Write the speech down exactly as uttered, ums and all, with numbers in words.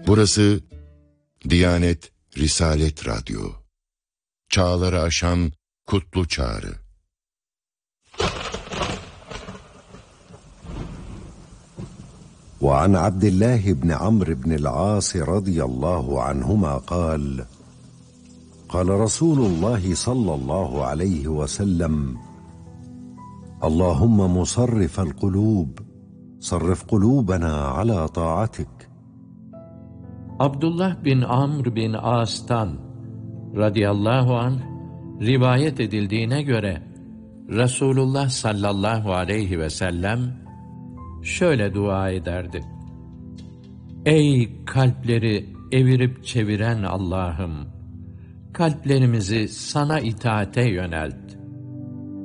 Burası Diyanet Risalet Radyo. Çağları aşan kutlu çağrı. وعن عبد الله بن عمرو بن العاص رضي الله عنهما قال قال رسول الله صلى الله عليه وسلم اللهم مصرف القلوب صرف قلوبنا على طاعتك. Abdullah bin Amr bin As'tan radıyallahu anh rivayet edildiğine göre Resulullah sallallahu aleyhi ve sellem şöyle dua ederdi: Ey kalpleri evirip çeviren Allah'ım! Kalplerimizi sana itaate yönelt.